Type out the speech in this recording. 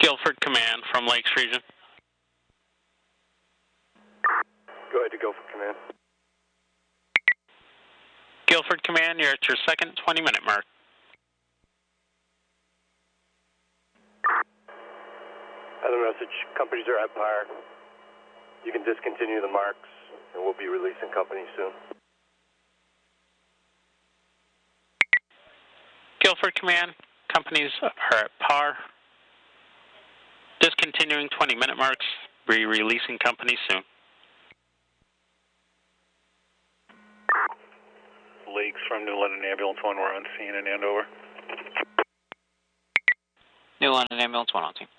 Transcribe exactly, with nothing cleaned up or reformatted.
Guilford Command from Lakes Region. Go ahead to Guilford Command. Guilford Command, you're at your second twenty minute mark. Other message, companies are at par. You can discontinue the marks, and we'll be releasing companies soon. Guilford Command, companies are at par. Discontinuing twenty minute marks, be releasing companies soon. Lakes from New London Ambulance one, we're on scene in Andover. New London Ambulance one on team.